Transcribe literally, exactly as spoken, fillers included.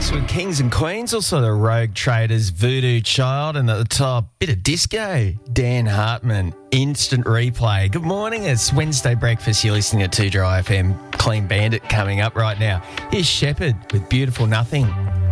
Breaks with Kings and Queens, also the Rogue Traders, Voodoo Child, and at the top, bit of disco, Dan Hartman, Instant Replay. Good morning, it's Wednesday breakfast. You're listening to two Dry F M. Clean Bandit coming up right now. Here's Shepherd with Beautiful Nothing.